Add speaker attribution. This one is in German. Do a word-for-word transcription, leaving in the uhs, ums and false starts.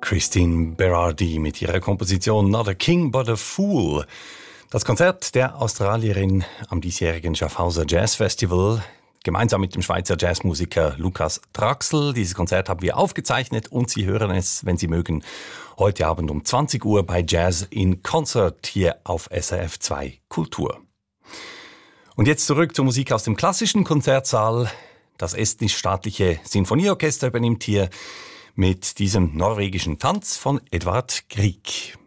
Speaker 1: Christine Berardi mit ihrer Komposition Not a King but a Fool. Das Konzert der Australierin am diesjährigen Schaffhauser Jazz Festival gemeinsam mit dem Schweizer Jazzmusiker Lukas Traxel. Dieses Konzert haben wir aufgezeichnet und Sie hören es, wenn Sie mögen, heute Abend um zwanzig Uhr bei Jazz in Concert hier auf S R F zwei Kultur. Und jetzt zurück zur Musik aus dem klassischen Konzertsaal. Das estnisch-staatliche Sinfonieorchester übernimmt hier mit diesem norwegischen Tanz von Edvard Grieg.